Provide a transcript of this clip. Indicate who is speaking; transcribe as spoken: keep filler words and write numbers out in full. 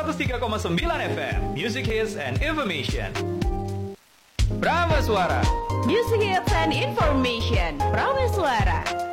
Speaker 1: seratus tiga koma sembilan F M, Music Hits and Information. Prameswara,
Speaker 2: Music Hits and Information, Prameswara.